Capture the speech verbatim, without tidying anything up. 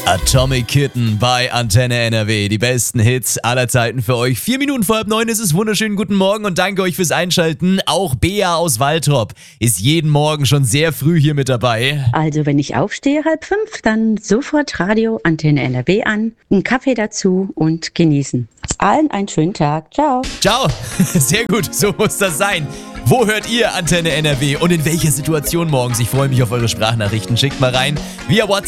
Atomic Kitten bei Antenne N R W. Die besten Hits aller Zeiten für euch. Vier Minuten vor halb neun ist es. Wunderschönen guten Morgen und danke euch fürs Einschalten. Auch Bea aus Waltrop ist jeden Morgen schon sehr früh hier mit dabei. Also wenn ich aufstehe, halb fünf, dann sofort Radio Antenne N R W an, einen Kaffee dazu und genießen. Allen einen schönen Tag. Ciao. Ciao. Sehr gut, so muss das sein. Wo hört ihr Antenne N R W und in welcher Situation morgens? Ich freue mich auf eure Sprachnachrichten. Schickt mal rein via WhatsApp.